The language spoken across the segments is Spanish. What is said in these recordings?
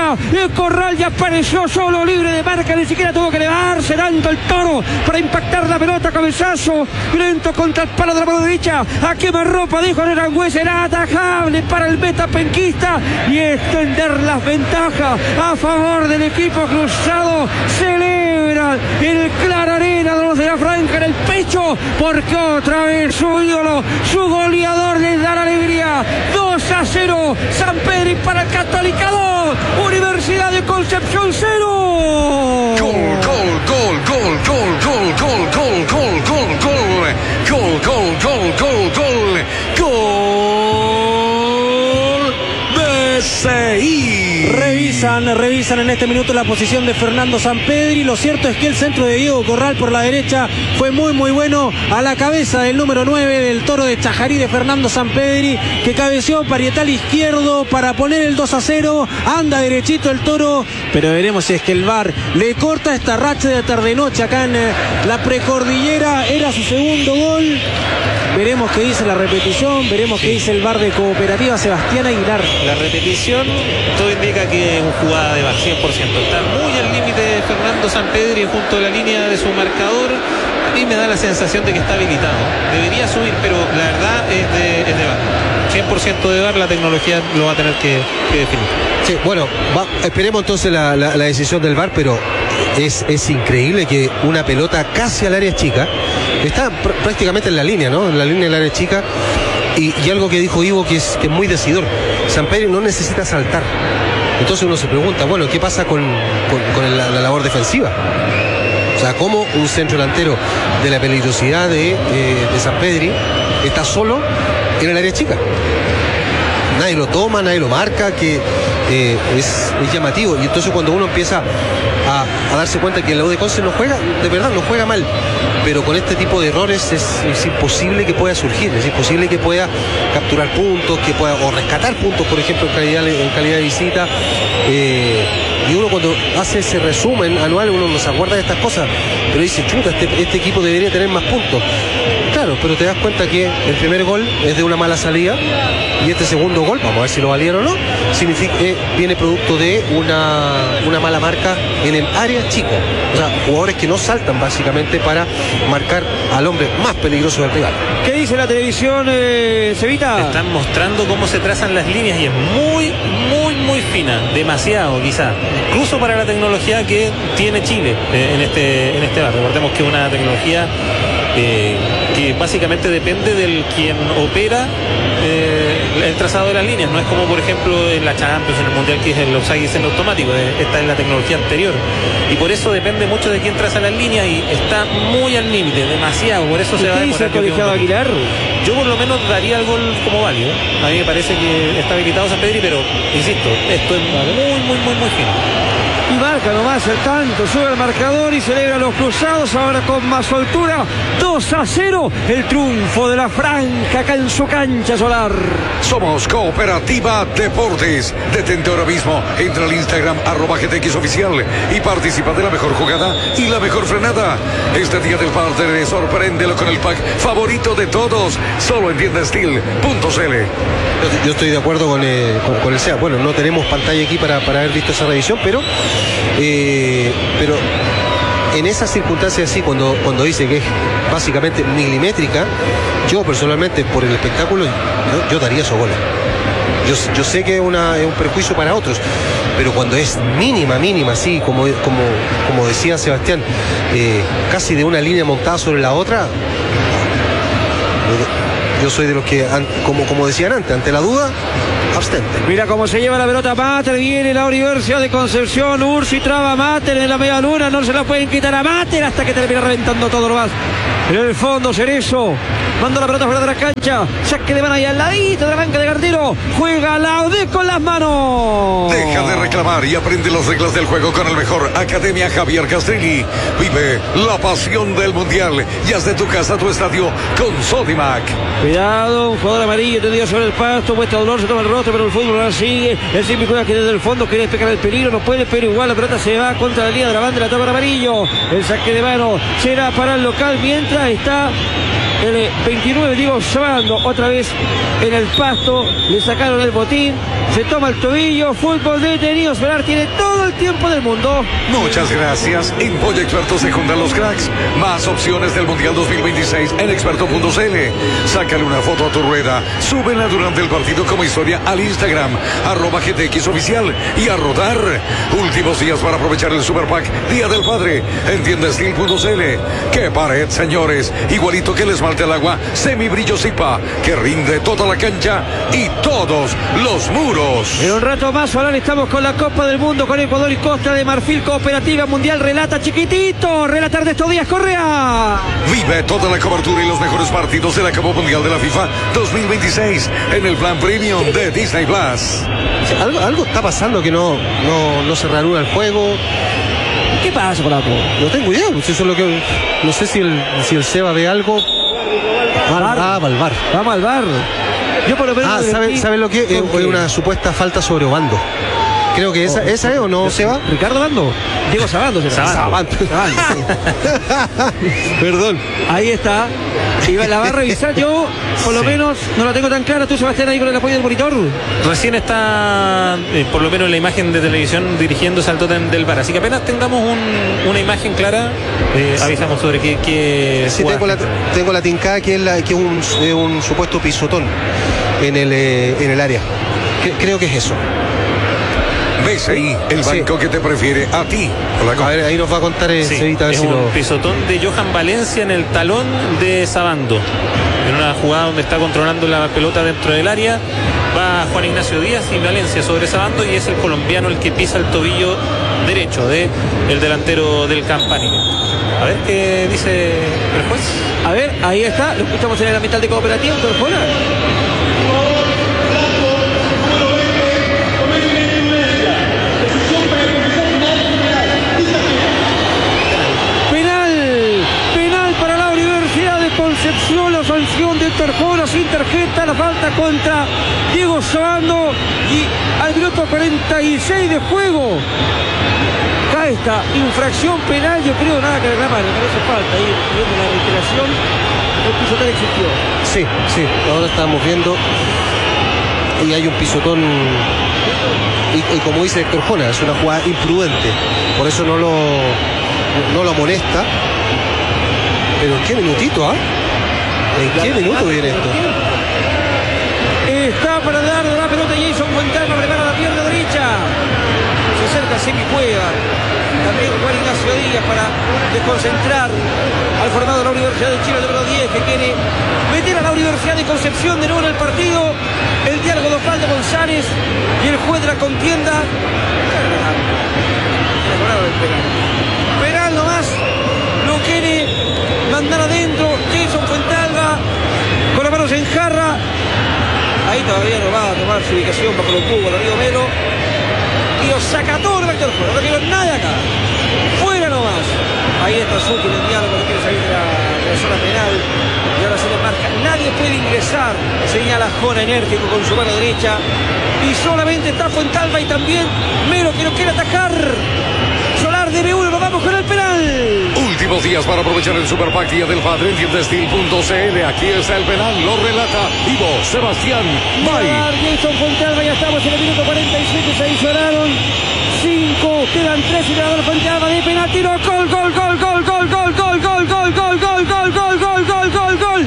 derecha. El Corral ya apareció solo, libre de marca, ni siquiera tuvo que elevarse tanto el Toro para impactar la pelota. Cabezazo violento contra el palo de la mano derecha. A quemarropa, dijo Arangüez, era atajable para el metapenquista y extender las ventajas a favor del equipo cruzado. Celebra el Clararena de los de la Franja en el pecho, porque otra vez su ídolo, su goleador les da la alegría. 2-0, San Pedro para el Católica 2, Universidad de Concepción 0. Gol, gol, gol, gol, gol, gol, gol, gol, gol, gol, gol, gol, gol, gol, gol, gol, BCI. Revisan en este minuto la posición de Fernando Sampedri. Lo cierto es que el centro de Diego Corral por la derecha fue muy bueno, a la cabeza del número 9 del Toro de Chajarí, de Fernando Sampedri, que cabeció parietal izquierdo para poner el 2-0. Anda derechito el Toro, pero veremos si es que el VAR le corta esta racha de tarde-noche acá en la precordillera. Era su segundo gol. Veremos qué dice la repetición, veremos qué dice el VAR de Cooperativa Sebastián Aguilar. La repetición todo indica que es una jugada de VAR 100%. Está muy al límite Fernando Sampedri junto a la línea de su marcador. A mí me da la sensación de que está habilitado. Debería subir, pero la verdad es de VAR. 100% de VAR, la tecnología lo va a tener que definir. Sí, bueno, esperemos entonces la decisión del VAR, pero es increíble que una pelota casi al área chica, está prácticamente en la línea, ¿no? En la línea del área chica, y algo que dijo Ivo que es muy decidor. Sampedri no necesita saltar. Entonces uno se pregunta, bueno, ¿qué pasa con la labor defensiva? O sea, ¿cómo un centro delantero de la peligrosidad de Sampedri está solo en el área chica? Nadie lo toma, nadie lo marca, que es llamativo. Y entonces cuando uno empieza a darse cuenta que la U de Conce no juega, de verdad no juega mal, pero con este tipo de errores es imposible que pueda surgir, es imposible que pueda capturar puntos, que pueda o rescatar puntos, por ejemplo, en calidad de visita. Y uno cuando hace ese resumen anual, uno no se acuerda de estas cosas, pero dice, chuta, este equipo debería tener más puntos. Claro, pero te das cuenta que el primer gol es de una mala salida y este segundo gol, vamos a ver si lo valieron o no, viene producto de una mala marca en el área chica. O sea, jugadores que no saltan básicamente para marcar al hombre más peligroso del rival. ¿Qué dice la televisión, Cevita? Están mostrando cómo se trazan las líneas y es muy fina, demasiado quizá, incluso para la tecnología que tiene Chile en este bar. Recordemos que es una tecnología que básicamente depende del quien opera el trazado de las líneas. No es como por ejemplo en la Champions, en el Mundial, que es el offside en automático. Esta es la tecnología anterior y por eso depende mucho de quién traza las líneas y está muy al límite, demasiado. Por eso se va a demorar. ¿Qué dice el colegiado Aguilar? Yo por lo menos daría el gol como válido. A mí me parece que está habilitado Sampedri, pero insisto, esto es muy fino. Y marca nomás el tanto, sube al marcador y celebra los cruzados ahora con más soltura. 2-0, el triunfo de la Franja acá en su cancha solar. Somos Cooperativa Deportes. Detente ahora mismo, entra al Instagram @GTX Oficial y participa de la mejor jugada y la mejor frenada. Este día del padre, sorpréndelo con el pack favorito de todos, solo en tiendastil.cl. Yo estoy de acuerdo con el SEA. Bueno, no tenemos pantalla aquí para haber visto esa revisión, pero en esas circunstancias así, cuando dice que es básicamente milimétrica, yo personalmente por el espectáculo yo daría esos goles. Yo sé que es un perjuicio para otros, pero cuando es mínima, así como decía Sebastián, casi de una línea montada sobre la otra, yo soy de los que, como decían antes, ante la duda, abstente. Mira cómo se lleva la pelota Mater, viene la Universidad de Concepción, Ursi traba a Mater en la media luna, no se la pueden quitar a Mater hasta que termina reventando todo lo más. En el fondo Cerezo manda la pelota fuera de la cancha, saque de mano ahí al ladito de la banca de Cartero, juega Laude con las manos. Deja de reclamar y aprende las reglas del juego con el mejor. Academia Javier Castelli. Vive la pasión del mundial y haz de tu casa tu estadio con Sodimac. Cuidado, un jugador amarillo tendido sobre el pasto, muestra dolor, se toma el rostro, pero el fútbol ahora sigue. El Simple que desde el fondo quiere despejar el peligro, no puede, pero igual la pelota se va contra la línea de la banda, la tapa amarillo. El saque de mano será para el local mientras está El 29 Diego Sabando, otra vez en el pasto, le sacaron el botín, se toma el tobillo, fútbol detenido. Solar tiene todo el tiempo del mundo. Muchas gracias. En Polla Experto se juntan los cracks. Más opciones del Mundial 2026 en experto.cl. Sácale una foto a tu rueda, súbela durante el partido como historia al Instagram, @GTXoficial, y a rodar. Últimos días para aprovechar el Super Pack Día del Padre en tiendastil.cl. ¡Qué pared, señores! Igualito que el esmalte al agua, semibrillo Zipa, que rinde toda la cancha y todos los muros. En un rato más, Solar, estamos con la Copa del Mundo, con Ecuador y Costa de Marfil. Cooperativa Mundial relata chiquitito. Relatar de estos días, Correa. Vive toda la cobertura y los mejores partidos de la Copa Mundial de la FIFA 2026 en el plan premium de Disney Plus. Algo está pasando que no se reanuda el juego. ¿Qué pasa, Polaco? No tengo idea, pues eso es lo que. No sé si el Seba ve algo. Va al VAR. Vamos al bar. Yo por lo menos. ¿Sabe lo que es? Una supuesta falta sobre Obando. Creo que esa es, ¿o no, Seba? ¿Ricardo Bando? Diego Sabando. Sabando. Perdón. Ahí está. La va a revisar. Yo, por lo menos, no la tengo tan clara. Tú, Sebastián, ahí con el apoyo del monitor. Recién está, por lo menos en la imagen de televisión, dirigiéndose al tótem del VAR. Así que apenas tengamos una imagen clara, avisamos sobre qué sí, tengo la tincada que es un supuesto pisotón en el área. Creo que es eso. ¿Ves ahí el banco que te prefiere a ti? A ver, ahí nos va a contar Cevita, a ver es si un pisotón de Johan Valencia en el talón de Sabando. En una jugada donde está controlando la pelota dentro del área, va Juan Ignacio Díaz y Valencia sobre Sabando, y es el colombiano el que pisa el tobillo derecho del delantero del Campanile. A ver qué dice el juez. A ver, ahí está, lo escuchamos en el ambiental de Cooperativa, doctor Juana. Concepción, la sanción de Torjona sin tarjeta, la falta contra Diego Sabando, y al minuto 46 de juego acá está, infracción penal. Yo creo nada que reclamar, me parece falta ahí viendo la reiteración. El pisotón existió. Sí, ahora estamos viendo y hay un pisotón y como dice Héctor Jona, es una jugada imprudente, por eso no lo molesta. Pero ¿en qué minutito, ¿En qué minuto viene esto? Está para dar la pelota Jason Fontana, prepara la pierna derecha. Se acerca Semi Cueva. También Juan Ignacio Díaz para desconcentrar al formado de la Universidad de Chile, el número 10, que quiere meter a la Universidad de Concepción de nuevo en el partido. El diálogo de Osvaldo González y el juez de la contienda. Penal nomás. Lo quiere mandar adentro Jason Fuentalba con las manos en jarra. Ahí todavía no va a tomar su ubicación bajo los cubos, el amigo Melo, y lo saca todo el Héctor Jona. No quiero nada acá, fuera nomás. Ahí está Suki en el diálogo, no quiere salir de la zona penal, y ahora se le marca. Nadie puede ingresar, señala Jona enérgico con su mano derecha, y solamente está Fuentalba y también Melo, que no quiere atacar. Solar debe uno, nos vamos con el penal. Últimos días para aprovechar el Super Pack Día del Padre en tiendastil.cl. Aquí está el penal, lo relata Ivo Sebastián May. Jason Fuentalba, ya estamos en el minuto 47, se adicionaron 5, quedan 3 y ganador Fuentalba de penal, tiro, gol, gol, gol, gol, gol, gol, gol, gol, gol, gol, gol, gol, gol, gol, gol, gol, gol, gol.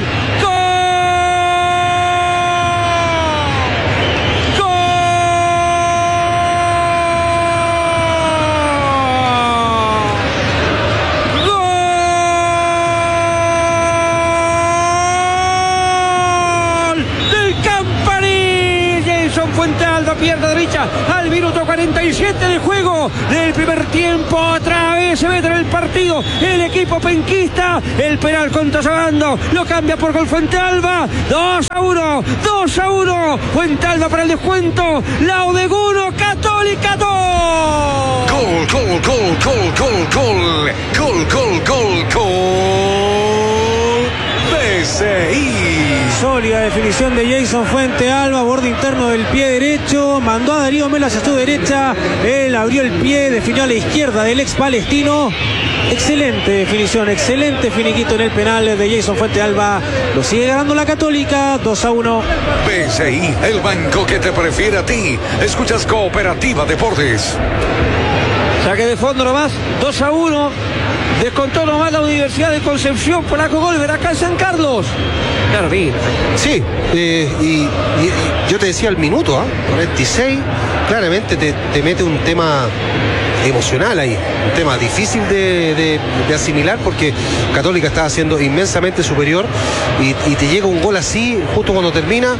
Fuentalba, pierna derecha al minuto 47 de juego del primer tiempo. Otra vez se mete en el partido el equipo penquista. El penal contra Sabando lo cambia por gol Fuentalba. 2-1, 2-1. Fuentalba para el descuento. Laudeguno, Católica 2. Gol, gol, gol, gol, gol, gol. Gol, gol, gol, gol. PCI. Sólida definición de Jason Fuente Alba, borde interno del pie derecho, mandó a Darío Melo hacia su derecha, él abrió el pie, definió a la izquierda del ex palestino. Excelente definición, excelente finiquito en el penal de Jason Fuente Alba. Lo sigue ganando la Católica, 2-1. PCI, el banco que te prefiere a ti. Escuchas Cooperativa Deportes. Saque de fondo nomás, 2-1. Descontó nomás la Universidad de Concepción, polaco Golver, acá en San Carlos. Claro, sí, y yo te decía al minuto, 46, claramente te mete un tema emocional ahí, un tema difícil de asimilar, porque Católica está siendo inmensamente superior y te llega un gol así justo cuando termina.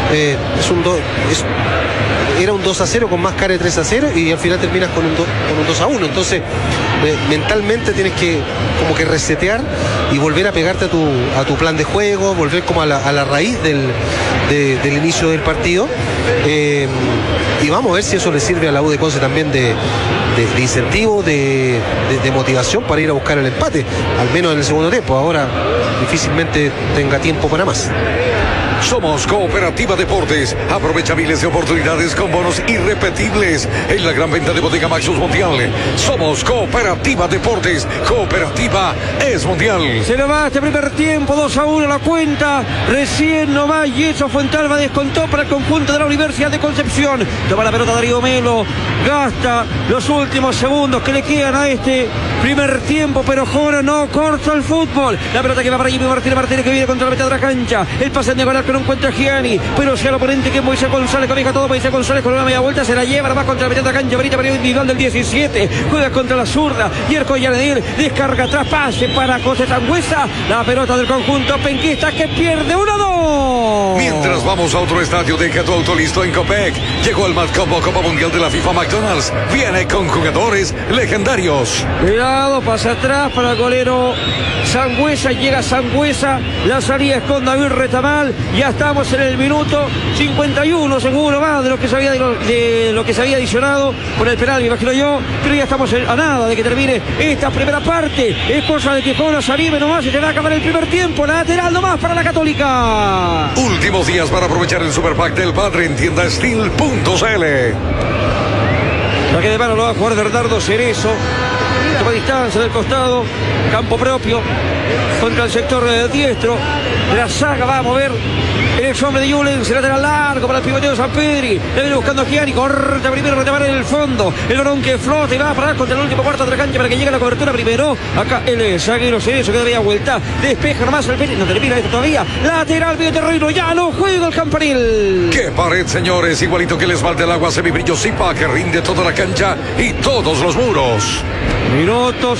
Era un 2-0 con más cara de 3-0 y al final terminas con un 2-1. Entonces mentalmente tienes que como que resetear y volver a pegarte a tu plan de juego, volver como a la raíz del inicio del partido, y vamos a ver si eso le sirve a la U de Conce también de incentivo, de motivación para ir a buscar el empate, al menos en el segundo tiempo. Ahora difícilmente tenga tiempo para más. Somos Cooperativa Deportes. Aprovecha miles de oportunidades con bonos irrepetibles en la gran venta de Bodega Maxus Mundial. Somos Cooperativa Deportes. Cooperativa es mundial. Se lo va este primer tiempo, 2-1 la cuenta. Recién nomás Jason Fuente Alba descontó para el conjunto de la Universidad de Concepción. Toma la pelota Darío Melo. Gasta los últimos segundos que le quedan a este primer tiempo, pero Jona no corta el fútbol. La pelota que va para Jimmy Martínez que viene contra la mitad de la cancha. El pase en diagonal que no encuentra Gianni, pero sea el oponente que es Moisés González, que deja todo Moisés González con una media vuelta, se la lleva nomás contra la mitad de la cancha. Benita periodo individual del 17, juega contra la zurda, Yerko Yanedil, descarga atrás, pase para José Sangüesa, la pelota del conjunto penquista que pierde 1-2. Mientras vamos a otro estadio, deja tu auto listo en Copec. Llegó el Matcombo Copa Mundial de la FIFA McDonald's, viene con jugadores legendarios. Cuidado, pasa atrás para el golero Sangüesa, llega Sangüesa, la salida es con David Retamal. Ya estamos en el minuto 51, seguro más de lo que se había adicionado por el penal, me imagino yo, pero ya estamos a nada de que termine esta primera parte. Es cosa de que Jonas anime nomás y se va a acabar el primer tiempo. Lateral nomás para la Católica. Últimos días para aprovechar el Super Pack del Padre en tiendasteel.cl. Saque de mano lo va a jugar Bernardo Cerezo. Toma distancia del costado, campo propio contra el sector diestro. La saga va a mover el ex hombre de Julen, se lateral largo para el pivoteo de San Pedri. Le viene buscando a Gianni, corta primero, retamar en el fondo. El balón que flota y va a parar contra el último cuarto de la cancha para que llegue la cobertura primero. Acá el zaguero Cerezo que daría vuelta. Despeja nomás el Pérez, no termina esto todavía. Lateral, medio terreno, ya no juega el campanil. ¡Qué pared, señores! Igualito que el esmalte del agua semibrillo Zipa, que rinde toda la cancha y todos los muros. Minuto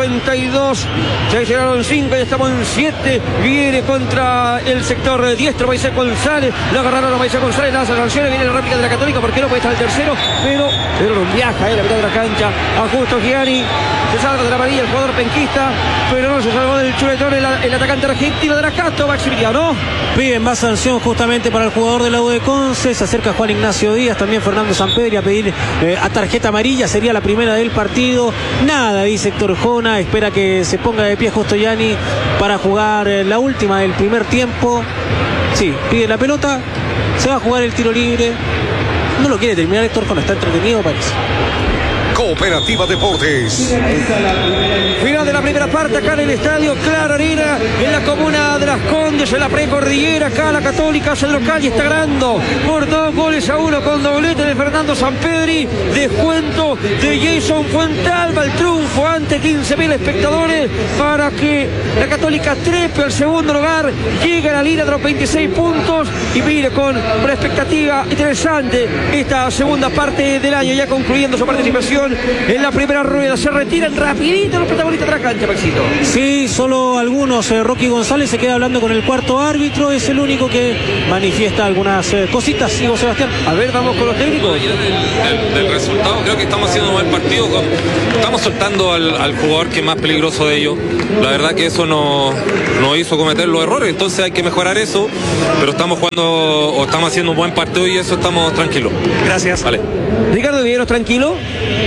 52, se llegaron 5 y estamos en 7. Viene contra el sector diestro Moisés González, lo agarraron a Moisés González, lanza sanciones, viene la réplica de la Católica, porque no puede estar el tercero, pero no viaja la mitad de la cancha, a justo Gianni, se salva de la amarilla el jugador penquista, pero no se salvó del chuletón el atacante argentino de la Cato, Maximiliano. Piden más sanción justamente para el jugador de la U de Conce, se acerca Juan Ignacio Díaz, también Fernando Sampedri a pedir a tarjeta amarilla, sería la primera del partido. Nada, dice Héctor Jona, espera que se ponga de pie Justo Gianni para jugar la última del primer tiempo. Sí, pide la pelota, se va a jugar el tiro libre. No lo quiere terminar Héctor Jona, está entretenido parece. Cooperativa Deportes. Final de la primera parte acá en el estadio Clara Arena, en la comuna de Las Condes, en la precordillera. Acá la Católica se local y está ganando por 2-1 con doblete de Fernando Sampedri. Descuento de Jason Fuente Alba, el triunfo ante 15.000 espectadores para que la Católica trepe al segundo lugar, llegue a la línea de los 26 puntos y mire con una expectativa interesante esta segunda parte del año, ya concluyendo su participación en la primera rueda. Se retiran rapidito los protagonistas de la cancha, Maxito. Sí, solo algunos. Rocky González se queda hablando con el cuarto árbitro, es el único que manifiesta algunas cositas. Sigo, Sebastián. A ver, vamos con los técnicos. Del resultado, creo que estamos haciendo un buen partido. Estamos soltando al jugador que es más peligroso de ellos. La verdad que eso nos hizo cometer los errores, entonces hay que mejorar eso, pero estamos jugando o estamos haciendo un buen partido y eso estamos tranquilos. Gracias. Vale. Ricardo Viveros, tranquilo.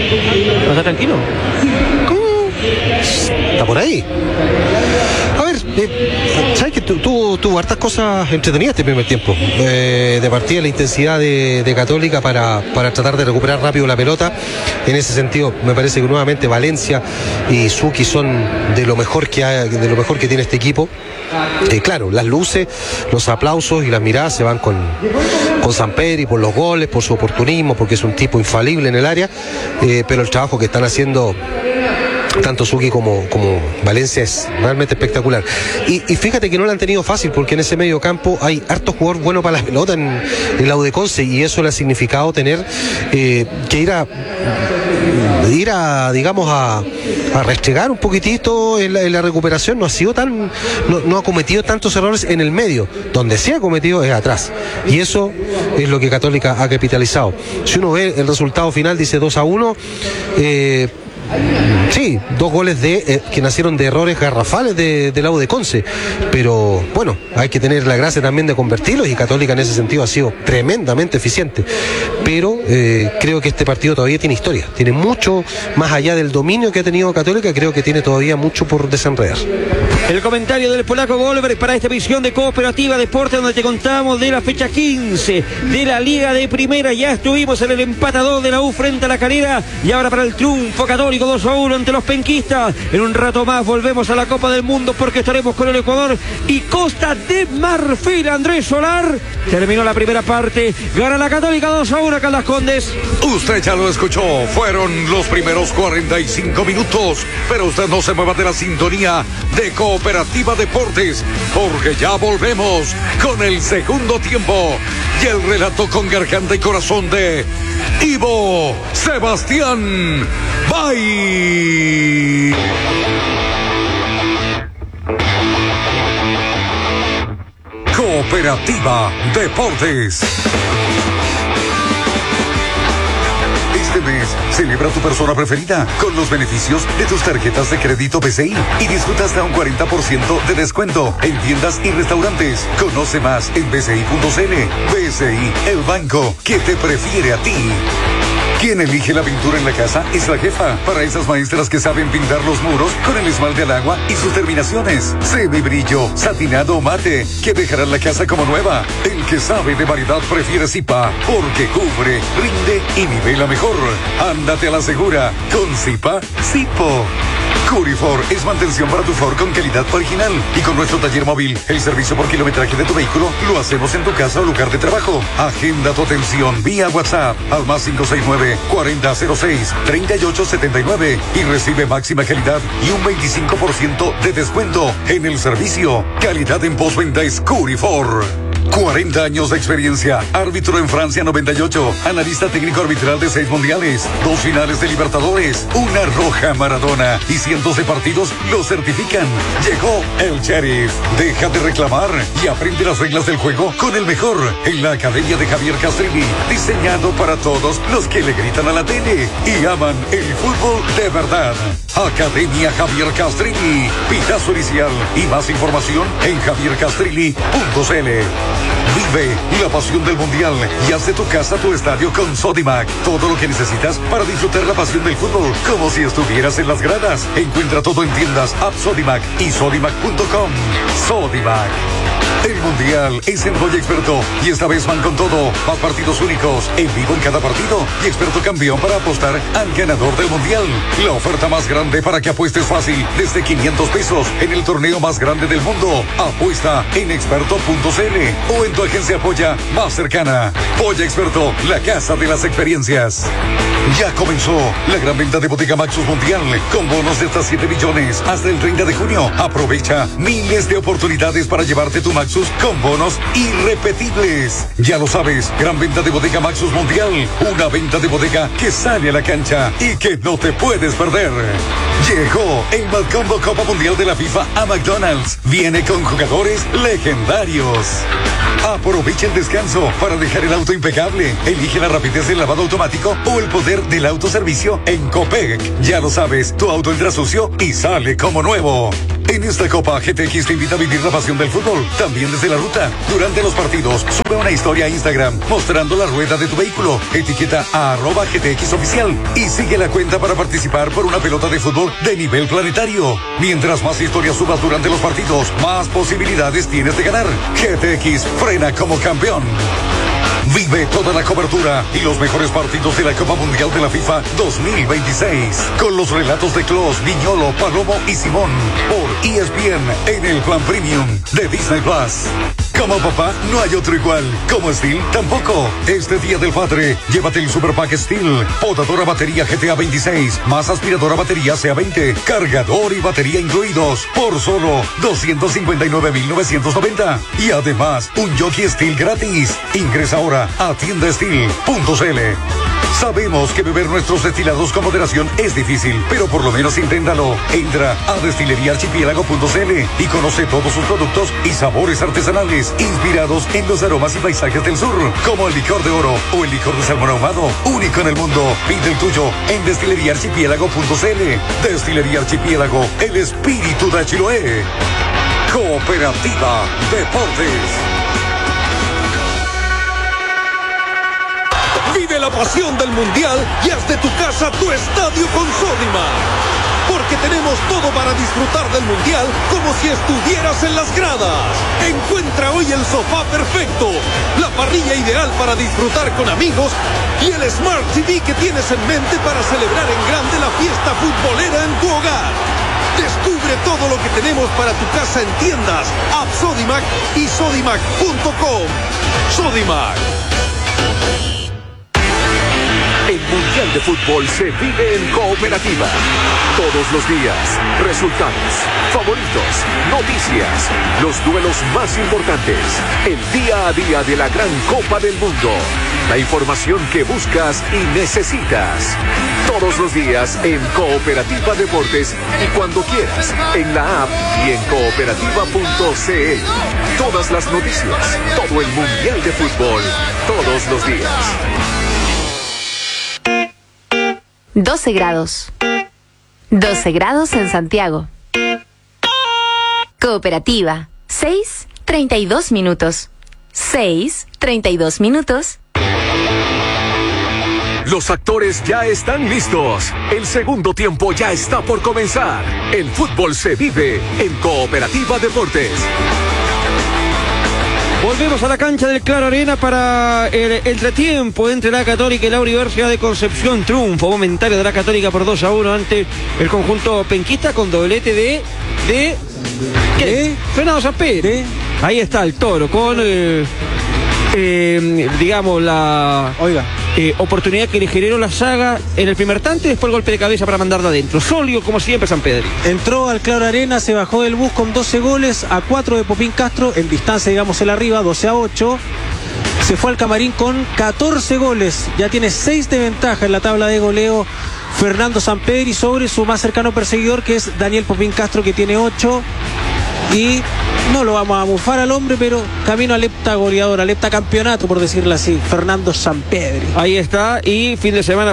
¿No está tranquilo? Está por ahí. A ver, ¿Sabes que tuvo hartas cosas entretenidas este primer tiempo? De partida la intensidad de Católica para tratar de recuperar rápido la pelota. En ese sentido, me parece que nuevamente Valencia y Suki son de lo mejor que tiene este equipo. Claro, las luces, los aplausos y las miradas se van con Sampedri por los goles, por su oportunismo, porque es un tipo infalible en el área, pero el trabajo que están haciendo tanto Suki como Valencia es realmente espectacular. Y fíjate que no lo han tenido fácil, porque en ese medio campo hay harto jugador bueno para la pelota en la U de Conce, y eso le ha significado tener que ir a digamos a restregar un poquitito en la recuperación. No ha cometido tantos errores en el medio. Donde sí ha cometido es atrás, y eso es lo que Católica ha capitalizado. Si uno ve el resultado final, dice 2-1. Sí, 2 goles que nacieron de errores garrafales de la U de Conce, pero bueno, hay que tener la gracia también de convertirlos, y Católica en ese sentido ha sido tremendamente eficiente. Pero creo que este partido todavía tiene historia, tiene mucho más allá del dominio que ha tenido Católica. Creo que tiene todavía mucho por desenredar. El comentario del polaco Golver para esta edición de Cooperativa Deporte, donde te contamos de la fecha 15 de la Liga de Primera. Ya estuvimos en el empatador de la U frente a La Calera, y ahora para el triunfo Católico 2-1 ante los penquistas. En un rato más volvemos a la Copa del Mundo, porque estaremos con el Ecuador y Costa de Marfil. Andrés Solar, terminó la primera parte, gana la Católica 2-1 acá en Las Condes. Usted ya lo escuchó, fueron los primeros 45 minutos, pero usted no se mueva de la sintonía de Cooperativa Deportes, porque ya volvemos con el segundo tiempo y el relato con garganta y corazón de Ivo Sebastián Bay. Cooperativa Deportes. Este mes, celebra tu persona preferida con los beneficios de tus tarjetas de crédito BCI y disfruta hasta un 40% de descuento en tiendas y restaurantes. Conoce más en bci.cl. BCI, el banco que te prefiere a ti. Quien elige la pintura en la casa es la jefa, para esas maestras que saben pintar los muros con el esmalte al agua y sus terminaciones semibrillo, satinado o mate, que dejarán la casa como nueva. El que sabe de variedad prefiere Zipa, porque cubre, rinde y nivela mejor. Ándate a la segura con Zipa Zipo. Curifor es mantención para tu Ford con calidad original, y con nuestro taller móvil, el servicio por kilometraje de tu vehículo lo hacemos en tu casa o lugar de trabajo. Agenda tu atención vía WhatsApp al +569-4006-3879 y recibe máxima calidad y un 25% de descuento en el servicio. Calidad en postventa es Curifor. 40 años de experiencia, árbitro en Francia 98, analista técnico arbitral de 6 mundiales, 2 finales de Libertadores, una roja Maradona y cientos de partidos lo certifican. Llegó el Sheriff. Deja de reclamar y aprende las reglas del juego con el mejor en la Academia de Javier Castrilli, diseñado para todos los que le gritan a la tele y aman el fútbol de verdad. Academia Javier Castrilli, pitazo inicial y más información en javiercastrilli.cl. Vive la pasión del Mundial y haz de tu casa tu estadio con Sodimac. Todo lo que necesitas para disfrutar la pasión del fútbol como si estuvieras en las gradas. Encuentra todo en tiendas App Sodimac y sodimac.com. Sodimac. El Mundial es en Boya Experto y esta vez van con todo. Más partidos únicos, en vivo en cada partido y experto campeón para apostar al ganador del Mundial. La oferta más grande para que apuestes fácil, desde 500 pesos en el torneo más grande del mundo. Apuesta en experto.cl o en tu agencia Polla más cercana. Polla Experto, la casa de las experiencias. Ya comenzó la gran venta de Bodega Maxus Mundial con bonos de hasta 7 millones hasta el 30 de junio. Aprovecha miles de oportunidades para llevarte tu Maxus con bonos irrepetibles. Ya lo sabes, gran venta de Bodega Maxus Mundial, una venta de bodega que sale a la cancha y que no te puedes perder. Llegó el Malcombo Copa Mundial de la FIFA a McDonald's. Viene con jugadores legendarios. Aprovecha el descanso para dejar el auto impecable. Elige la rapidez del lavado automático o el poder del autoservicio en Copec. Ya lo sabes, tu auto entra sucio y sale como nuevo. En esta Copa, GTX te invita a vivir la pasión del fútbol, también desde la ruta. Durante los partidos, sube una historia a Instagram mostrando la rueda de tu vehículo. Etiqueta a @GTX Oficial y sigue la cuenta para participar por una pelota de fútbol de nivel planetario. Mientras más historias subas durante los partidos, más posibilidades tienes de ganar. GTX frena como campeón. Vive toda la cobertura y los mejores partidos de la Copa Mundial de la FIFA 2026. Con los relatos de Klose, Viñolo, Palomo y Simón. Por ESPN en el plan premium de Disney Plus. Como papá, no hay otro igual. Como Steel, tampoco. Este Día del Padre, llévate el Super Pack Steel. Podadora batería GTA 26, más aspiradora batería CA20, cargador y batería incluidos, por solo 259,990. Y además, un Jockey Steel gratis. Ingresa ahora a tiendasteel.cl. Sabemos que beber nuestros destilados con moderación es difícil, pero por lo menos inténtalo. Entra a destileriaarchipiélago.cl y conoce todos sus productos y sabores artesanales inspirados en los aromas y paisajes del sur, como el licor de oro o el licor de salmón ahumado, único en el mundo. Pide el tuyo en destileriaarchipiélago.cl. Destilería Archipiélago, el espíritu de Chiloé. Cooperativa Deportes. Vive la pasión del Mundial y haz de tu casa tu estadio con Sodimac. Porque tenemos todo para disfrutar del Mundial como si estuvieras en las gradas. Encuentra hoy el sofá perfecto, la parrilla ideal para disfrutar con amigos y el Smart TV que tienes en mente para celebrar en grande la fiesta futbolera en tu hogar. Descubre todo lo que tenemos para tu casa en tiendas, app Sodimac y sodimac.com. Sodimac. El Mundial de Fútbol se vive en Cooperativa. Todos los días, resultados, favoritos, noticias, los duelos más importantes, el día a día de la gran Copa del Mundo, la información que buscas y necesitas. Todos los días en Cooperativa Deportes y cuando quieras, en la app y en cooperativa.cl. Todas las noticias, todo el Mundial de Fútbol, todos los días. 12 grados. 12 grados en Santiago. Cooperativa. 6:32 minutos. 6:32 minutos. Los actores ya están listos. El segundo tiempo ya está por comenzar. El fútbol se vive en Cooperativa Deportes. Volvemos a la cancha del Claro Arena para el entretiempo entre la Católica y la Universidad de Concepción. Triunfo momentario de la Católica por 2-1 ante el conjunto penquista con doblete de Fernando Sampedri. Ahí está el Toro con digamos la oportunidad que le generó la saga en el primer tanto y después el golpe de cabeza para mandarla adentro. Sólido como siempre Sampedri. Entró al Claro Arena, se bajó del bus con 12 goles a 4 de Popín Castro, en distancia digamos el arriba, 12-8. Se fue al camarín con 14 goles, ya tiene 6 de ventaja en la tabla de goleo Fernando Sampedri sobre su más cercano perseguidor, que es Daniel Popín Castro, que tiene 8. Y no lo vamos a bufar al hombre, pero camino al heptagoleador, al heptacampeonato, por decirlo así, Fernando Sampedri. Ahí está, y fin de semana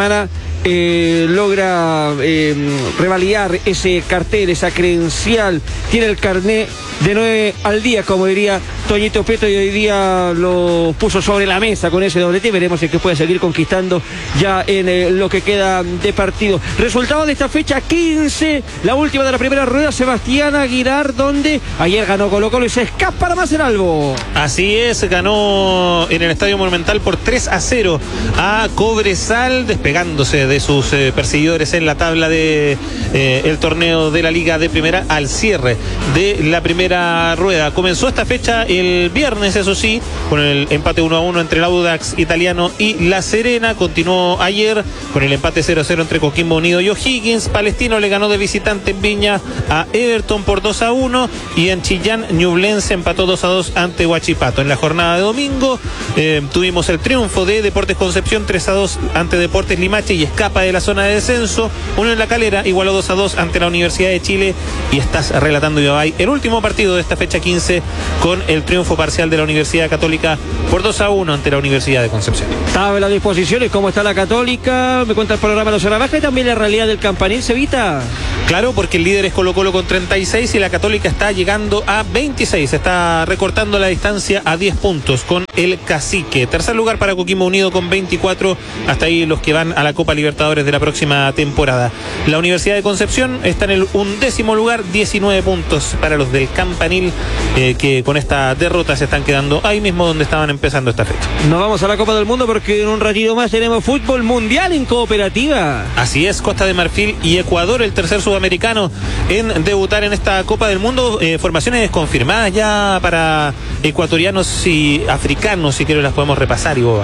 logra revalidar ese cartel, esa credencial. Tiene el carné de 9 al día, como diría Toñito Peto, y hoy día lo puso sobre la mesa con ese doblete. Veremos si es que puede seguir conquistando ya en lo que queda de partido. Resultado de esta fecha 15, la última de la primera rueda, Sebastián Aguilar, donde ayer ganó Colo-Colo y se escapa a Maceralbo. Así es, ganó en el Estadio Monumental por 3-0 a Cobresal, despegándose de sus perseguidores en la tabla de el torneo de la Liga de Primera al cierre de la primera rueda. Comenzó esta fecha el viernes, eso sí, con el empate 1-1 entre el Audax Italiano y La Serena. Continuó ayer con el empate 0-0 entre Coquimbo Unido y O'Higgins. Palestino le ganó de visitante en Viña a Everton por 2-1 y en Chillán, Ñublense empató 2-2 ante Huachipato. En la jornada de domingo tuvimos el triunfo de Deportes Concepción 3-2 ante Deportes Limache y escapa de la zona de descenso. Unión La Calera igualó 2-2 ante la Universidad de Chile y estás relatando, Ibai, el último partido de esta fecha 15 con el triunfo parcial de la Universidad Católica por 2-1 ante la Universidad de Concepción. Tabla de disposiciones, ¿cómo está la Católica? Me cuenta el panorama de la zona baja y también la realidad del Campanil, Cevita. Claro, porque el líder es Colo-Colo con 36 y la Católica está llegando a 26. Está recortando la distancia a 10 puntos con el Cacique. Tercer lugar para Coquimbo Unido con 24. Hasta ahí los que van a la Copa Libertadores de la próxima temporada. La Universidad de Concepción está en el 11º lugar, 19 puntos para los del Campanil, que con esta derrota se están quedando ahí mismo donde estaban empezando esta fecha. Nos vamos a la Copa del Mundo porque en un ratito más tenemos fútbol mundial en cooperativa. Así es, Costa de Marfil y Ecuador, el tercer sudamericano en debutar en esta Copa del Mundo. Formaciones confirmadas ya para ecuatorianos y africanos, si quiero las podemos repasar, Ibai.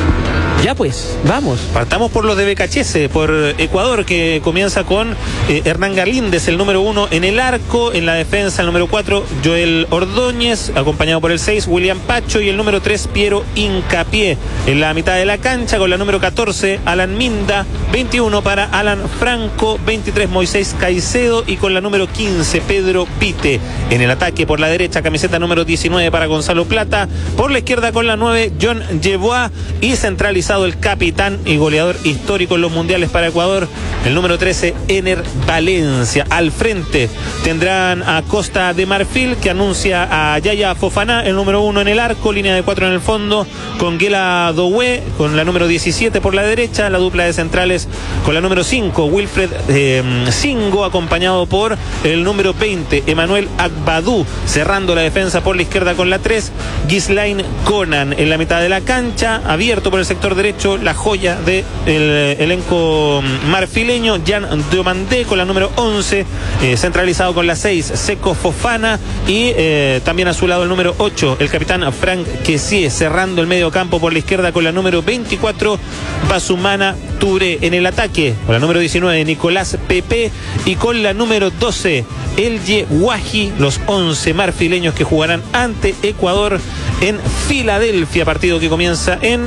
Ya pues, vamos. Partamos por los de Becachese, por Ecuador, que comienza con Hernán Galíndez, el número 1 en el arco. En la defensa, el número 4, Joel Ordóñez, acompañado por el 6, William Pacho, y el número 3, Piero Hincapié. En la mitad de la cancha, con la número 14, Alan Minda, 21 para Alan Franco, 23, Moisés Caicedo, y con la número 15, Pedro Pite. En el ataque, por la derecha, camiseta número 19 para Gonzalo Plata. Por la izquierda, con la 9, John Yeboah, y centralizado el capitán y goleador histórico en los mundiales para Ecuador, el número 13, Ener Valencia. Al frente tendrán a Costa de Marfil, que anuncia a Yaya Fofana, el número 1 en el arco, línea de 4 en el fondo, con Guela Doué, con la número 17 por la derecha, la dupla de centrales con la número 5, Wilfred Singo, acompañado por el número 20, Emanuel Agbadú, cerrando la defensa por la izquierda con la 3, Ghislain Conan. En la mitad de la cancha, abierto por el sector derecho, la joya del elenco marfileño, Jan Diomandé, con la número 11, centralizado con la 6, Seco Fofana, y también a su lado el número 8, el capitán Frank Kessié, cerrando el medio campo por la izquierda con la número 24, Basumana Touré. En el ataque, con la número 19, Nicolás Pepe, y con la número 12, Elye Wahi, los 11 marfileños que jugarán ante Ecuador en Filadelfia, partido que comienza en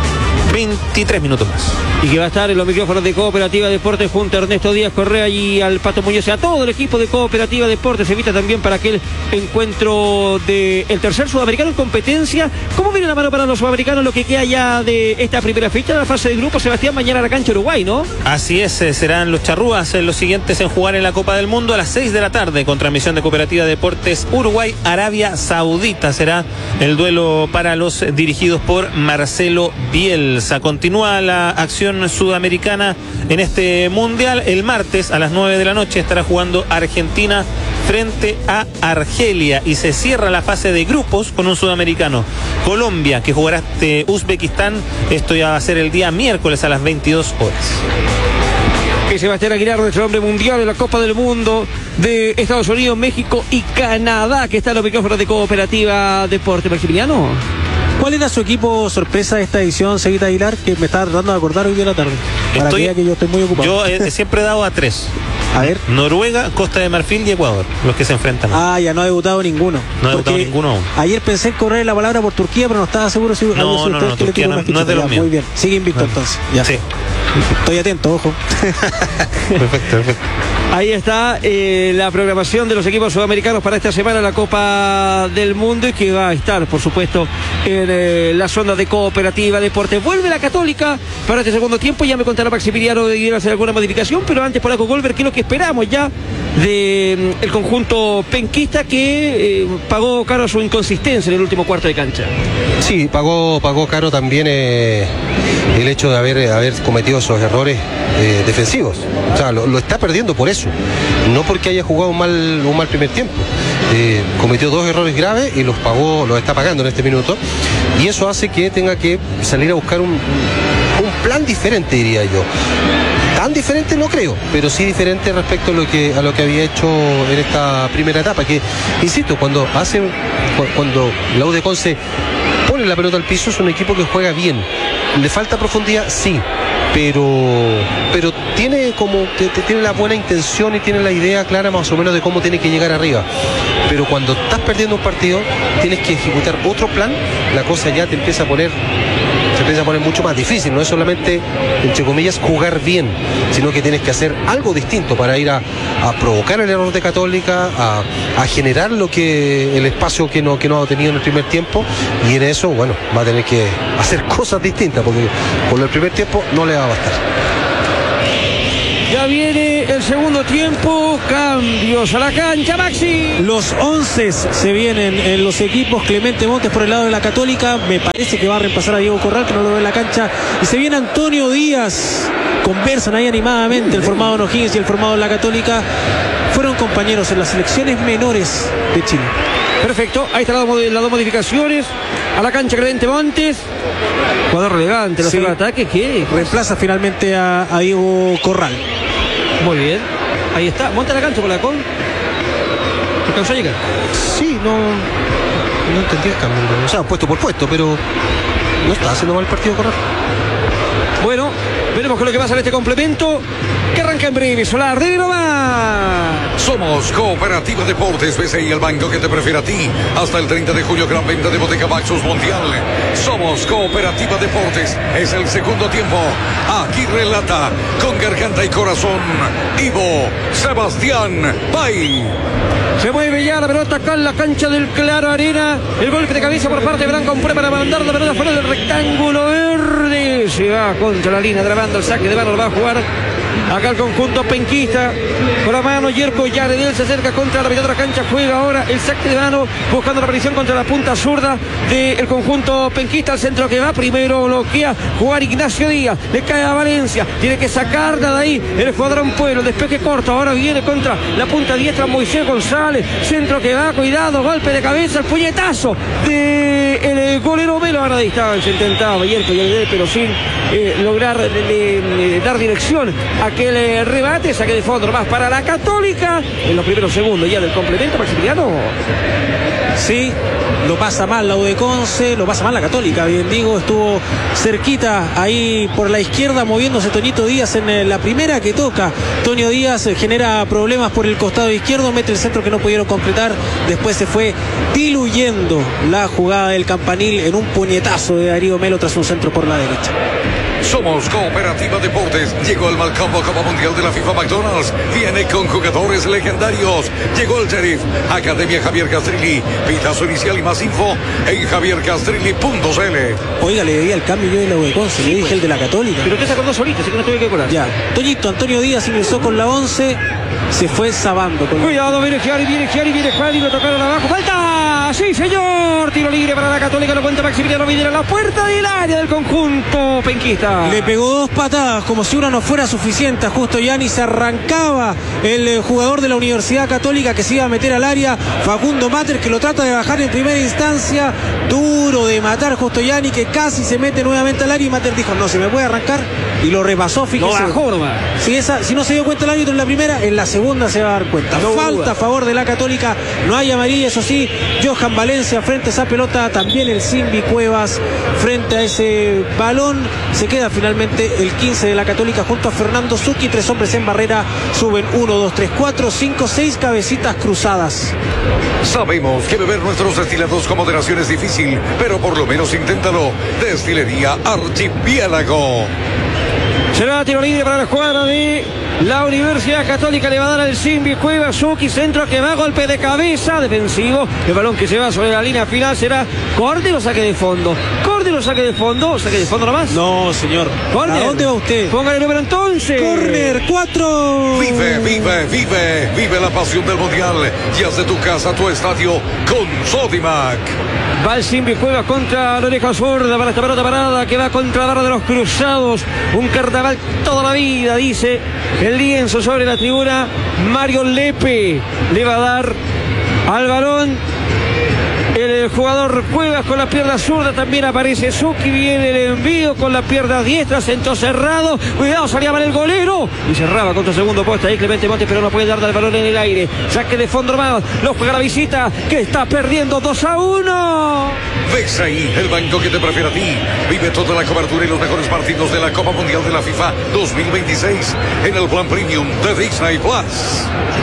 23 minutos más. Y que va a estar en los micrófonos de Cooperativa Deportes junto a Ernesto Díaz Correa y al Pato Muñoz, a todo el equipo de Cooperativa Deportes. Se evita también para aquel encuentro del tercer sudamericano en competencia. ¿Cómo viene la mano para los sudamericanos lo que queda ya de esta primera fecha de la fase de grupo, Sebastián? Mañana a la cancha Uruguay, ¿no? Así es, serán los charrúas los siguientes en jugar en la Copa del Mundo a las 6 de la tarde, con transmisión de Cooperativa Deportes Uruguay, Arabia Saudita. Será el duelo para los dirigidos por Marcelo Bielsa. Continúa la acción sudamericana en este mundial. El martes a las 9 de la noche estará jugando Argentina frente a Argelia y se cierra la fase de grupos con un sudamericano, Colombia, que jugará ante Uzbekistán. Esto ya va a ser el día miércoles a las 22 horas. Que Sebastián Aguilar, nuestro hombre mundial en la Copa del Mundo de Estados Unidos, México y Canadá, que está en los micrófonos de Cooperativa Deporte. Maximiliano, ¿cuál era su equipo sorpresa de esta edición, Seguita Aguilar, que me estaba tratando de acordar hoy de la tarde? Para que vea que yo estoy muy ocupado. Yo siempre he dado a 3. A ver. Noruega, Costa de Marfil y Ecuador, los que se enfrentan. Ah, ya no ha debutado ninguno. No ha debutado ninguno aún. Ayer pensé en correr la palabra por Turquía, pero no estaba seguro si no, Turquía no es de los míos. Muy bien, sigue invicto entonces. Ya. Sí. Estoy atento, ojo. Perfecto. Ahí está la programación de los equipos sudamericanos para esta semana, la Copa del Mundo, y que va a estar, por supuesto, en la zona de Cooperativa Deportes. Vuelve la Católica para este segundo tiempo. Ya me contará Maximiliano de ir a hacer alguna modificación, pero antes por algo Golver, que es lo que esperamos ya de el conjunto penquista, que pagó caro su inconsistencia en el último cuarto de cancha. Sí, pagó caro también el hecho de haber cometido esos errores defensivos. O sea, lo está perdiendo por eso, no porque haya jugado un mal primer tiempo. Cometió 2 errores graves y los está pagando en este minuto, y eso hace que tenga que salir a buscar un plan diferente, diría yo. Tan diferente no creo, pero sí diferente respecto a lo que había hecho en esta primera etapa, que, insisto, cuando la U de Conce pone la pelota al piso, es un equipo que juega bien. ¿Le falta profundidad? Sí, pero tiene como que tiene la buena intención y tiene la idea clara más o menos de cómo tiene que llegar arriba. Pero cuando estás perdiendo un partido, tienes que ejecutar otro plan, la cosa ya te empieza a poner mucho más difícil. No es solamente, entre comillas, jugar bien, sino que tienes que hacer algo distinto para ir a provocar el error de Católica, a generar el espacio que no ha tenido en el primer tiempo, y en eso, bueno, va a tener que hacer cosas distintas, porque por el primer tiempo no le va a bastar. Ya viene el segundo tiempo, cambios a la cancha, Maxi. Los 11 se vienen en los equipos. Clemente Montes por el lado de la Católica, me parece que va a reemplazar a Diego Corral, que no lo ve en la cancha, y se viene Antonio Díaz. Conversan ahí animadamente el formado en O'Higgins y el formado en la Católica. Fueron compañeros en las selecciones menores de Chile. Perfecto, ahí están las dos modificaciones. A la cancha Clemente Montes, jugador relevante, los ataques que reemplaza finalmente a Diego Corral. Muy bien, ahí está, monta la cancha por la con. ¿Alcanzó a llegar? Sí, no entendí el cambio, o sea, puesto por puesto, pero no está haciendo mal el partido Corral. Bueno, veremos qué es lo que pasa en este complemento, que arranca en breve. Solar, de nomás. Somos Cooperativa Deportes, BCI, el banco que te prefiere a ti. Hasta el 30 de julio, gran venta de Boteca Baxus Mundial. Somos Cooperativa Deportes, es el segundo tiempo. Aquí relata, con garganta y corazón, Ivo Sebastián Pay. Se mueve ya la pelota acá en la cancha del Claro Arena. El golpe de cabeza por parte de Blanco Compré para mandar la pelota fuera del rectángulo verde. Se va contra la línea, grabando el saque de mano, lo va a jugar acá el conjunto penquista. Con la mano, Yerko Yaredel se acerca contra la mitad de la cancha. Juega ahora el saque de mano, buscando la presión contra la punta zurda del conjunto penquista. Al centro que va, primero bloquea jugar Ignacio Díaz. Le cae a Valencia, tiene que sacarla de ahí el Escuadrón Pueblo. Despeje corto, ahora viene contra la punta diestra Moisés González. Centro que va, cuidado, golpe de cabeza, el puñetazo del golero Melo. Ahora a distancia intentaba Yerko Yaredel, pero sin lograr dar dirección a aquel rebate. Saque de fondo más para la Católica en los primeros segundos ya del complemento. Maximiliano. Sí, lo pasa mal la Udeconce, lo pasa mal la Católica, bien digo, estuvo cerquita ahí por la izquierda moviéndose Toñito Díaz en la primera que toca. Toño Díaz genera problemas por el costado izquierdo, mete el centro que no pudieron completar, después se fue diluyendo la jugada del Campanil en un puñetazo de Darío Melo tras un centro por la derecha. Somos Cooperativa Deportes. Llegó el Malcampo Copa Mundial de la FIFA McDonald's. Viene con jugadores legendarios. Llegó el Sheriff. Academia Javier Castrilli. Pitazo inicial y más info en javiercastrilli.cl. Oiga, le debía el cambio yo de la Udeconce, le dije el de la Católica. Pero usted se acordó solito, así que no tuve que colar. Ya. Toñito, Antonio Díaz ingresó con la 11. Se fue sabando. Cuidado, viene Giari, lo tocaron abajo. ¡Falta! ¡Sí, señor! Tiro libre para la Católica, lo cuenta Maximiliano Videla. La puerta del área del conjunto penquista. Le pegó dos patadas, como si una no fuera suficiente. Justo Yanni se arrancaba el jugador de la Universidad Católica que se iba a meter al área. Facundo Mater, que lo trata de bajar en primera instancia. Duro de matar Justo Yanni, que casi se mete nuevamente al área. Y Mater dijo, no, se me puede arrancar. Y lo repasó, fíjese. Lo bajó nomás. Si no se dio cuenta el árbitro en la primera, en la segunda se va a dar cuenta. No falta duda. A favor de la Católica, no hay amarilla, eso sí. Johan Valencia frente a esa pelota, también el Simbi Cuevas frente a ese balón. Se queda finalmente el 15 de la Católica junto a Fernando Zucchi. 3 hombres en barrera, suben 1, 2, 3, 4, 5, 6 cabecitas cruzadas. Sabemos que beber nuestros destilados con moderación es difícil, pero por lo menos inténtalo. Destilería Archipiélago. Será tiro libre para la escuadra de la Universidad Católica. Le va a dar el Simbi Cuevas. Zucchi, centro que va, golpe de cabeza, defensivo. El balón que se va sobre la línea final será córner o saque de fondo. Córner o saque de fondo. Saque de fondo nomás. No, señor. ¿Córner? ¿A dónde va usted? Póngale el número entonces. Córner 4. Vive la pasión del Mundial. Y haz de tu casa tu estadio con Sodimac. Va el Simbi Cuevas contra la oreja zurda para esta pelota parada que va contra la barra de los cruzados. Un carnaval toda la vida, dice el lienzo sobre la tribuna. Mario Lepe le va a dar al balón el el jugador Cuevas con la pierna zurda, también aparece Suki, viene el envío con la pierna diestra, centro cerrado, cuidado, salía mal el golero y cerraba contra el segundo poste ahí Clemente Montes, pero no puede dar el balón en el aire, saque de fondo más, lo juega la visita que está perdiendo 2-1. Ves ahí el banco que te prefiere a ti. Vive toda la cobertura y los mejores partidos de la Copa Mundial de la FIFA 2026 en el plan premium de Disney Plus.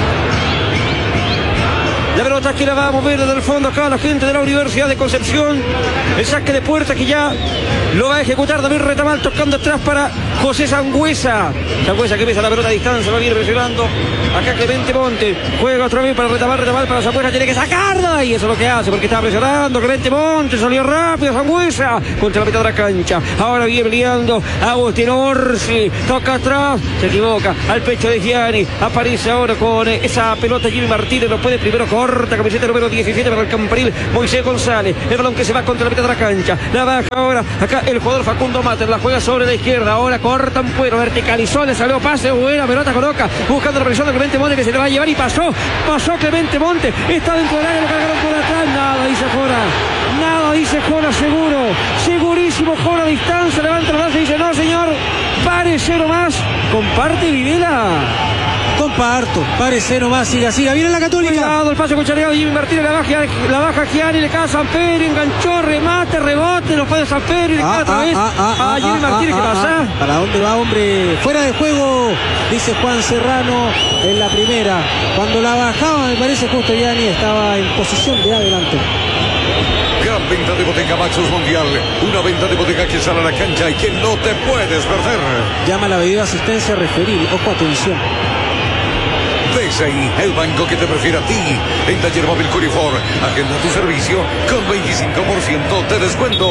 La pelota que la va a mover desde el fondo acá la gente de la Universidad de Concepción. El saque de puerta que ya lo va a ejecutar David Retamal, tocando atrás para José Sangüesa. Sangüesa que pesa la pelota a distancia, va a ir presionando. Acá Clemente Monte juega otra vez para Retamal para Sangüesa, tiene que sacarla. Y eso es lo que hace porque estaba presionando. Clemente Monte salió rápido Sangüesa contra la mitad de la cancha. Ahora viene peleando Agustín Orsi, toca atrás, se equivoca al pecho de Gianni. Aparece ahora con esa pelota Jimmy Martínez, no puede primero corta, camiseta número 17 para el Campanil, Moisés González, el balón que se va contra la mitad de la cancha, la baja ahora, acá el jugador Facundo Mater, la juega sobre la izquierda, ahora corta Ampuero, verticalizó, le salió pase, buena pelota coloca, buscando la presión de Clemente Monte que se le va a llevar y pasó Clemente Monte, está dentro del área, lo cargaron por atrás, nada dice Jora, segurísimo Jora a distancia, levanta la base y dice, no señor, parece nomás, comparte Videla. Comparto, parece nomás, siga, viene la Católica. Cuidado, el pase con Chareado, Jimmy Martínez, la baja Gianni, le cae a San Pedro, enganchó, remate, rebote, lo puede San Pedro y le cae otra vez a Jimmy Martínez, ¿qué pasa? ¿Para dónde va, hombre? Fuera de juego, dice Juan Serrano en la primera. Cuando la bajaba, me parece justo Gianni estaba en posición de adelante. Gran venta de Boteca Maxus Mundial, una venta de bodega que sale a la cancha y que no te puedes perder. Llama la medida asistencia referil, ojo, atención. Ves ahí el banco que te prefiere a ti. En Taller Móvil Curifor, agenda tu servicio con 25% de descuento.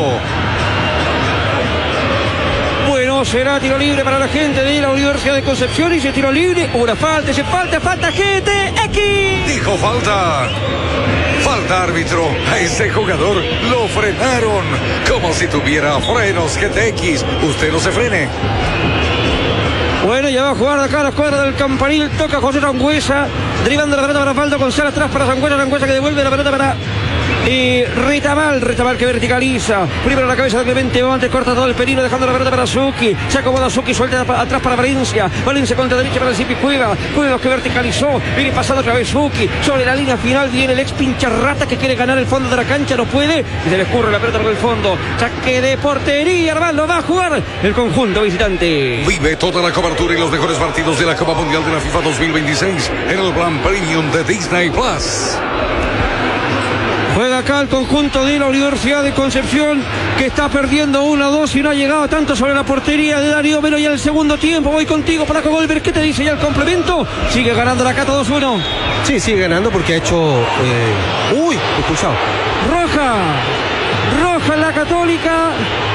Bueno, será tiro libre para la gente de la Universidad de Concepción y ese tiro libre, una falta, falta GTX. Dijo falta. Falta árbitro, a ese jugador lo frenaron. Como si tuviera frenos GTX. Usted no se frene. Bueno, ya va a jugar de acá a la escuadra del Campanil. Toca José Sangüesa. Derivando la pelota para Faldo González atrás para Sangüesa que devuelve la pelota para Retamal que verticaliza. Primero la cabeza de Clemente Montes, corta todo el perino dejando la pelota para Suki. Se acomoda Suki, suelta atrás para Valencia contra derecha para el Zipi Cuevas que verticalizó. Viene pasando otra vez Suki. Sobre la línea final viene el ex pincharrata que quiere ganar el fondo de la cancha. No puede. Y se le escurre la pelota por el fondo. Saque de portería. Armando va a jugar el conjunto visitante. Vive toda la cobertura y los mejores partidos de la Copa Mundial de la FIFA 2026 en el plan premium de Disney Plus. Juega acá el conjunto de la Universidad de Concepción que está perdiendo 1-2 y no ha llegado tanto sobre la portería de Darío Melo ya en el segundo tiempo. Voy contigo, Palaco Golver. ¿Qué te dice ya el complemento? Sigue ganando la Cata 2-1. Sí, sigue ganando porque ha hecho... expulsado. Roja la Católica.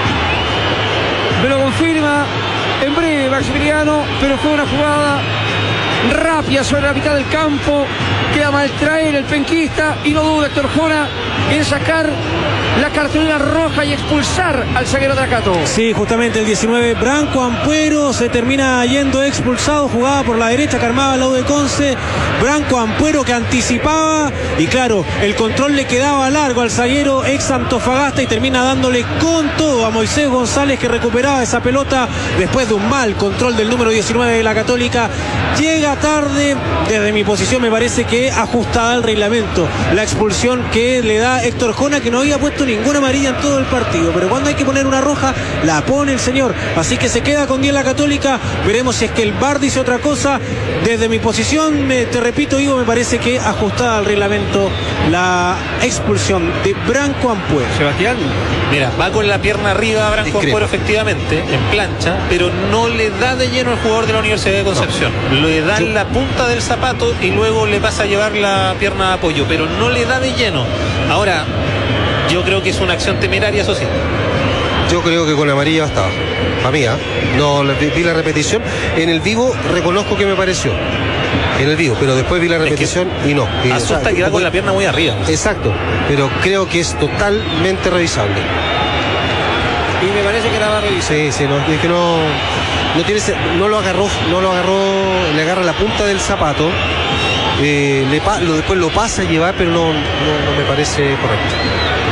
Me lo confirma en breve Maximiliano, pero fue una jugada rápida sobre la mitad del campo. Queda maltraer el penquista y no duda Héctor Jora en sacar la cartulina roja y expulsar al zaguero de Acato. Sí, justamente el 19, Branco Ampuero se termina yendo expulsado, jugaba por la derecha que armaba el lado de Conce. Branco Ampuero que anticipaba y claro, el control le quedaba largo al zaguero ex Antofagasta y termina dándole con todo a Moisés González que recuperaba esa pelota después de un mal control del número 19 de la Católica. Llega tarde, desde mi posición me parece que ajustada al reglamento la expulsión que le da Héctor Jona, que no había puesto ninguna amarilla en todo el partido, pero cuando hay que poner una roja la pone el señor, así que se queda con 10 la Católica. Veremos si es que el VAR dice otra cosa. Desde mi posición, te repito, Ivo, me parece que ajustada al reglamento la expulsión de Branco Ampuero. Sebastián, mira, va con la pierna arriba Branco Ampuero efectivamente, en plancha, pero no le da de lleno al jugador de la Universidad de Concepción. Le da en la punta del zapato y luego le pasa a llevar la pierna de apoyo, pero no le da de lleno. Ahora, yo creo que es una acción temeraria, eso sí. Yo creo que con amarilla bastaba. Para mí, no vi la repetición. En el vivo reconozco que me pareció. En el vivo, pero después vi la repetición y no. Asusta que va con la pierna muy arriba. Exacto, pero creo que es totalmente revisable. Y me parece que la va a revisar. Sí, es que no lo agarró, le agarra la punta del zapato. Después lo pasa a llevar, pero no me parece correcto.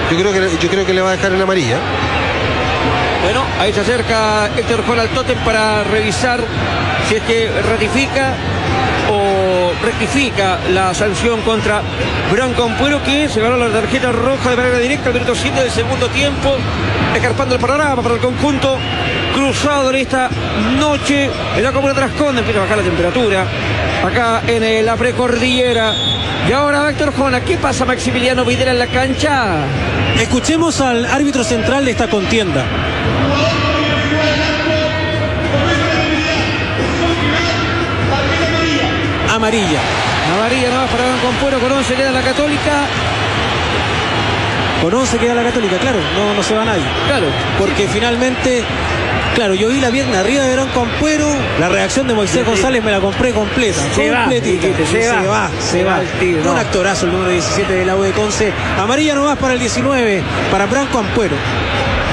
Yo creo que le va a dejar en amarilla. Bueno, ahí se acerca Héctor Jol al tótem para revisar si es que ratifica o rectifica la sanción contra Branco Ampuero, que se ganó la tarjeta roja de manera directa al minuto 7 del segundo tiempo, escarpando el panorama para el conjunto cruzado en esta noche en la comuna de Trasconde. Empieza a bajar la temperatura acá en la precordillera. Y ahora Héctor Jona, ¿qué pasa Maximiliano Videla en la cancha? Escuchemos al árbitro central de esta contienda. Amarilla. Amarilla nomás para Branco Ampuero, con 11 queda la Católica. Con 11 queda la Católica, claro, no se va nadie. Claro. Porque finalmente, claro, yo vi la pierna arriba de Branco Ampuero, la reacción de Moisés González me la compré completa. Se va el tío, Un actorazo el número 17 de la U de Conce. Amarilla nomás para el 19, para Branco Ampuero.